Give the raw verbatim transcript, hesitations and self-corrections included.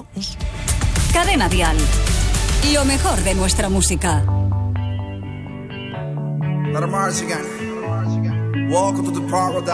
Cadena Dial. Lo mejor de nuestra música. Let 'em march again. Welcome to the paradise.